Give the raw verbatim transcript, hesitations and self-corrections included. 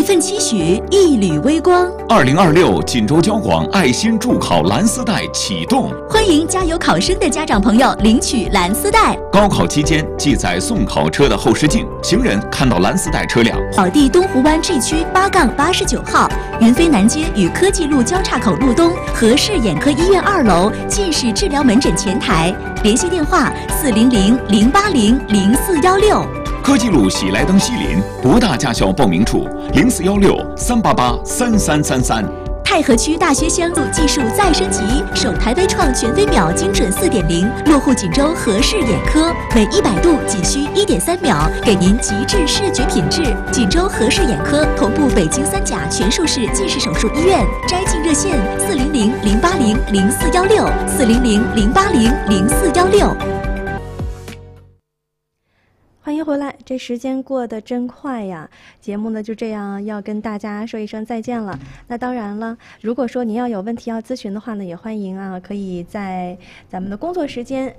份期许，一缕微光。 二零二六锦州交广爱心助考蓝丝带启动， 欢迎加油考生的家长朋友领取蓝丝带。 高考期间，记载送考车的后视镜，行人看到蓝丝带车辆。 宝地东湖湾 G 区八杠八十九号，云飞南街与科技路交叉口路东和氏眼科医院二楼近视治疗门诊前台，联系电话四零零零八零零四幺六。 科技路喜来登西林博大驾校报名处零四幺六三八八三三三三。 太和区大学乡技术再升级，首台微创全飞秒精准 四点零 落户锦州和氏眼科，每一百度仅需 一点三秒，给您极致视觉品质。锦州和氏眼科同步北京三甲全术式近视手术医院，摘镜热线四零零零八零零四幺六四零零零八零零四幺六。 欢迎回来，这时间过得真快呀！节目呢就这样要跟大家说一声再见了。那当然了，如果说您要有问题要咨询的话呢，也欢迎啊，可以在咱们的工作时间